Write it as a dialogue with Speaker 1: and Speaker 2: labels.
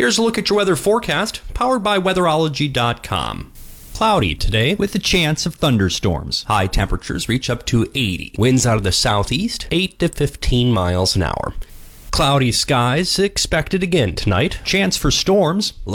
Speaker 1: Here's a look at your weather forecast, powered by weatherology.com. Cloudy today with a chance of thunderstorms. High temperatures reach up to 80. Winds out of the southeast, 8 to 15 miles an hour. Cloudy skies expected again tonight. Chance for storms.